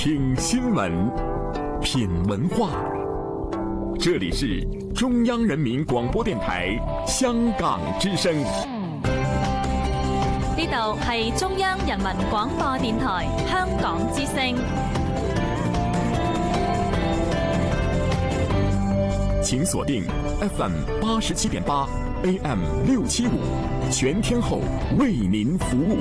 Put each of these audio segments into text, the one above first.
聽新聞，品文化。這裡是中央人民廣播電台香港之聲。 呢度係中央人民廣播電台香港之聲。 請鎖定 FM 87.8 AM 675，全天候為您服務。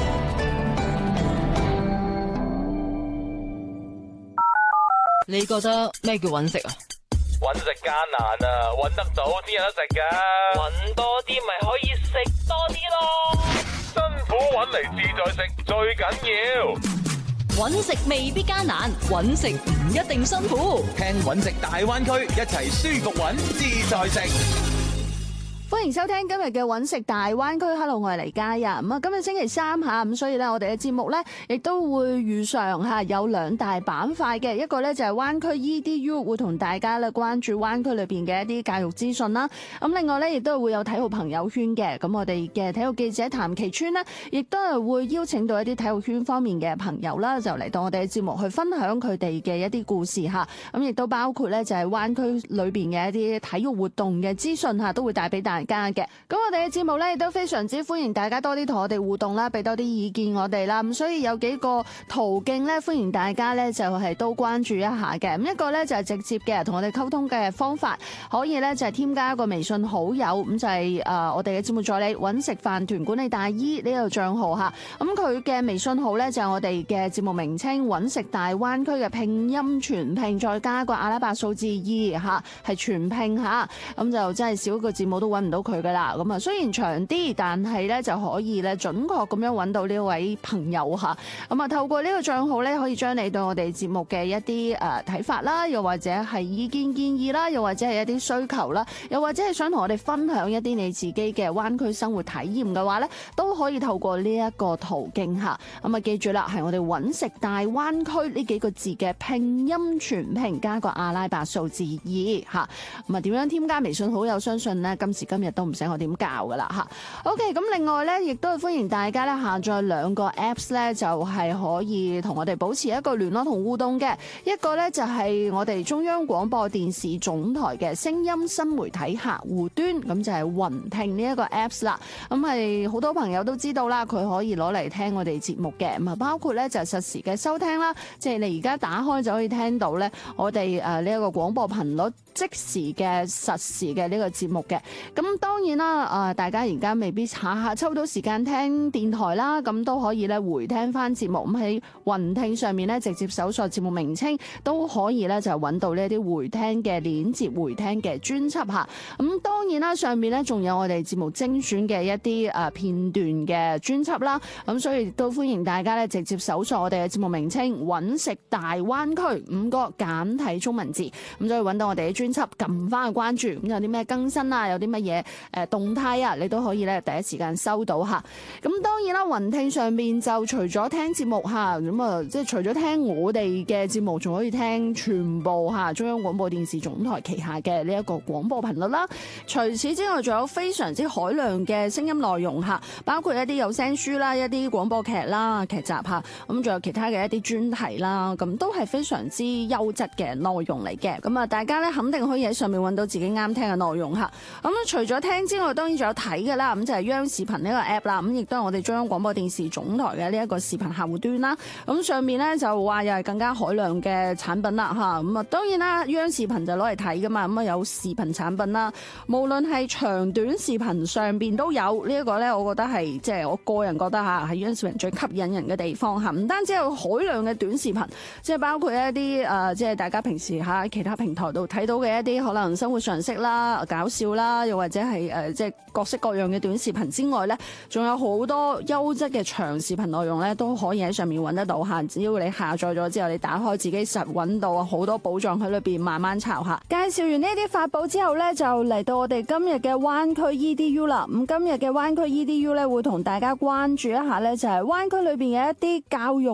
你覺得咩叫揾食啊？ 揾食艱難啊，揾得到先有得食㗎。揾多啲咪可以食多啲咯。辛苦揾嚟自在食最緊要。 揾食未必艱難，揾食唔一定辛苦。 聽揾食大灣區，一齊舒服揾自在食。 歡迎收聽今日嘅揾食大灣區。Hello， 我係黎嘉欣。咁啊，今日星期三吓，咁所以咧，我哋嘅節目咧，亦都會如常吓有兩大板塊嘅。一個咧就係灣區 EDU， 會同大家咧關注灣區裏邊嘅一啲教育資訊啦。咁另外咧，亦都會有體育朋友圈嘅。咁我哋嘅體育記者譚其川呢，亦都係會邀請到一啲體育圈方面嘅朋友啦，就嚟到我哋嘅節目去分享佢哋嘅一啲故事吓。咁亦都包括咧就係灣區裏邊嘅一啲體育活動嘅資訊吓，都會帶俾大家嘅。咁我哋嘅節目咧亦都非常之歡迎大家多啲同我哋互動啦，俾多啲意見我哋啦。咁所以有幾個途徑咧，歡迎大家咧就係都關注一下嘅。咁一個咧就係直接嘅同我哋溝通嘅方法，可以咧就係添加一個微信好友，咁就係我哋嘅節目助理揾食飯團管理大姨呢個賬號吓。咁佢嘅微信號咧就係我哋嘅節目名稱揾食大灣區嘅拼音全拼，再加個阿拉伯數字2吓，係全拼吓。咁就真係少一個字母都揾唔到佢噶啦。咁啊，雖然長啲，但係咧就可以咧準確咁樣揾到呢位朋友吓。咁啊，透過呢個賬號咧，可以將你對我哋節目嘅一啲睇法啦，又或者係意見建議啦，又或者係一啲需求啦，又或者係想同我哋分享一啲你自己嘅灣區生活體驗嘅話咧，都可以透過呢一個途徑吓。咁啊，記住啦，係我哋揾食大灣區呢幾個字嘅拼音全拼加個阿拉伯數字2吓。咁啊，點樣添加微信好友？相信呢，今時今日都唔使我點教噶啦吓。OK， 咁另外咧，亦都係歡迎大家咧下載兩個 Apps 咧，就係可以同我哋保持一個聯絡同互動嘅。一個咧就係我哋中央廣播電視總台嘅聲音新媒體客戶端，咁就係雲聽呢一個 Apps 啦。咁係好多朋友都知道啦，佢可以攞嚟聽我哋節目嘅。咁啊，包括咧就係實時嘅收聽啦，即係你而家打開就可以聽到咧我哋呢一個廣播頻率即時嘅實時嘅呢個節目嘅。咁當然啦，大家而家未必下下抽到時間聽電台啦，咁都可以咧回聽翻節目。咁喺雲聽上面咧，直接搜索節目名稱都可以咧，就揾到呢啲回聽嘅鏈接、回聽嘅專輯吓。咁當然啦，上面咧仲有我哋節目精選嘅一啲片段嘅專輯啦。咁所以都歡迎大家咧直接搜索我哋嘅節目名稱揾食大灣區5個簡體中文字，咁就可以揾到我哋嘅專輯，撳翻去關注。咁有啲咩更新啊，有啲乜嘢動態啊，你都可以咧第一時間收到吓。咁當然啦，雲聽上面就除咗聽節目吓，咁啊即係除咗聽我哋嘅節目，仲可以聽全部吓中央廣播電視總台旗下嘅呢一個廣播頻率啦。除此之外，仲有非常之海量嘅聲音內容吓，包括一啲有聲書啦、一啲廣播劇啦、劇集吓，咁仲有其他嘅一啲專題啦，咁都係非常之優質嘅內容嚟嘅。咁啊，大家咧肯定可以喺上面揾到自己啱聽嘅內容吓。咁除咗聽之外，當然仲有睇嘅啦。咁就係央視頻呢個 app 啦。咁亦都係我哋中央廣播電視總台嘅呢一個視頻客戶端啦。咁上面咧就話又係更加海量嘅產品啦吓。咁啊，當然啦，央視頻就攞嚟睇噶嘛。咁啊有視頻產品啦，無論係長短視頻上邊都有呢一個咧，我覺得係即係我個人覺得吓係央視頻最吸引人嘅地方吓。唔單止有海量嘅短視頻，即係包括一啲即係大家平時喺其他平台度睇到嘅一啲可能生活常識啦、搞笑啦，又或者係即係各式各樣嘅短視頻之外咧，仲有好多優質嘅長視頻內容咧，都可以喺上面揾得到吓。只要你下載咗之後，你打開自己實揾到好多寶藏喺裏邊，慢慢抄下。介紹完呢啲法寶之後咧，就嚟到我哋今日嘅灣區 EDU 啦。咁今日嘅灣區 EDU 咧，會同大家關注一下咧，就係灣區裏邊嘅一啲教育